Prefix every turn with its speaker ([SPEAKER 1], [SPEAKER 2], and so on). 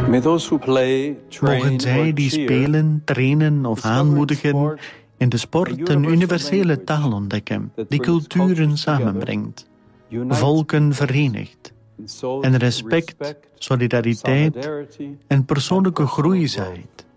[SPEAKER 1] Mogen zij die spelen, trainen of aanmoedigen in de sport een universele taal ontdekken die culturen samenbrengt, volken verenigt en respect, solidariteit en persoonlijke groei zaait.